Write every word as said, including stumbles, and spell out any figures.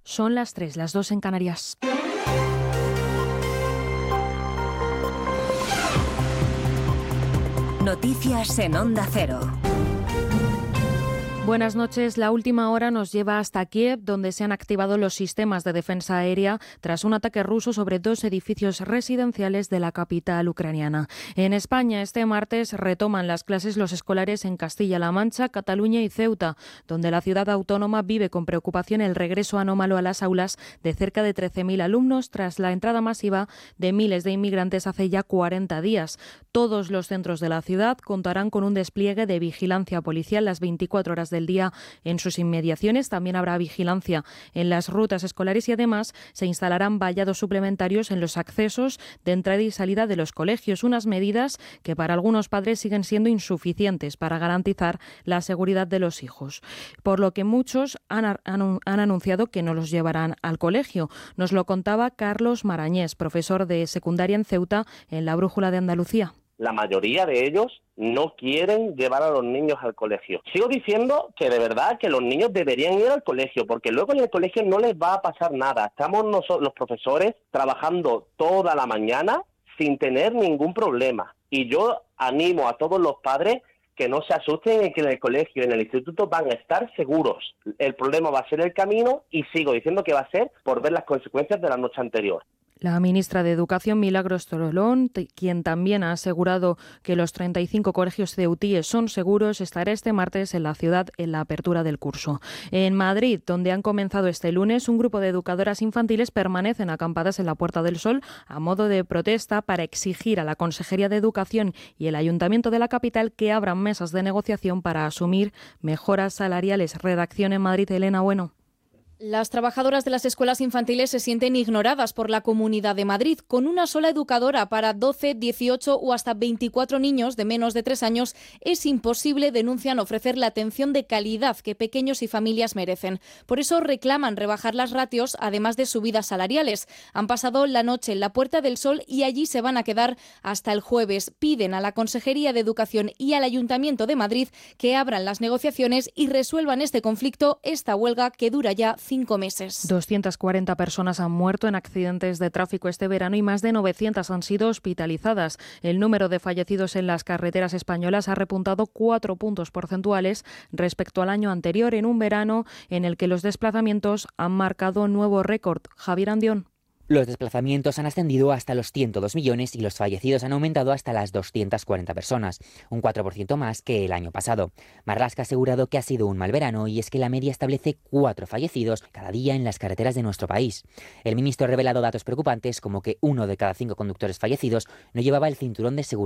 Son las tres, las dos en Canarias. Noticias en Onda Cero. Buenas noches. La última hora nos lleva hasta Kiev, donde se han activado los sistemas de defensa aérea tras un ataque ruso sobre dos edificios residenciales de la capital ucraniana. En España, este martes retoman las clases los escolares en Castilla-La Mancha, Cataluña y Ceuta, donde la ciudad autónoma vive con preocupación el regreso anómalo a las aulas de cerca de trece mil alumnos tras la entrada masiva de miles de inmigrantes hace ya cuarenta días. Todos los centros de la ciudad contarán con un despliegue de vigilancia policial las veinticuatro horas del día en sus inmediaciones. También habrá vigilancia en las rutas escolares y además se instalarán vallados suplementarios en los accesos de entrada y salida de los colegios, unas medidas que para algunos padres siguen siendo insuficientes para garantizar la seguridad de los hijos, por lo que muchos han, han, han anunciado que no los llevarán al colegio. Nos lo contaba Carlos Marañés, profesor de secundaria en Ceuta, en La Brújula de Andalucía. La mayoría de ellos no quieren llevar a los niños al colegio. Sigo diciendo que de verdad que los niños deberían ir al colegio, porque luego en el colegio no les va a pasar nada. Estamos nosotros, los profesores, trabajando toda la mañana sin tener ningún problema. Y yo animo a todos los padres que no se asusten en que en el colegio y en el instituto van a estar seguros. El problema va a ser el camino y sigo diciendo que va a ser por ver las consecuencias de la noche anterior. La ministra de Educación, Milagros Torolón, quien también ha asegurado que los treinta y cinco colegios ceutíes son seguros, estará este martes en la ciudad en la apertura del curso. En Madrid, donde han comenzado este lunes, un grupo de educadoras infantiles permanecen acampadas en la Puerta del Sol a modo de protesta para exigir a la Consejería de Educación y el Ayuntamiento de la capital que abran mesas de negociación para asumir mejoras salariales. Redacción en Madrid, Elena Bueno. Las trabajadoras de las escuelas infantiles se sienten ignoradas por la Comunidad de Madrid. Con una sola educadora para doce, dieciocho o hasta veinticuatro niños de menos de tres años es imposible, denuncian, ofrecer la atención de calidad que pequeños y familias merecen. Por eso reclaman rebajar las ratios, además de subidas salariales. Han pasado la noche en la Puerta del Sol y allí se van a quedar hasta el jueves. Piden a la Consejería de Educación y al Ayuntamiento de Madrid que abran las negociaciones y resuelvan este conflicto, esta huelga que dura ya cinco meses. doscientas cuarenta personas han muerto en accidentes de tráfico este verano y más de novecientas han sido hospitalizadas. El número de fallecidos en las carreteras españolas ha repuntado cuatro puntos porcentuales respecto al año anterior, en un verano en el que los desplazamientos han marcado nuevo récord. Javier Andión. Los desplazamientos han ascendido hasta los ciento dos millones y los fallecidos han aumentado hasta las doscientas cuarenta personas, un cuatro por ciento más que el año pasado. Marlaska ha asegurado que ha sido un mal verano y es que la media establece cuatro fallecidos cada día en las carreteras de nuestro país. El ministro ha revelado datos preocupantes como que uno de cada cinco conductores fallecidos no llevaba el cinturón de seguridad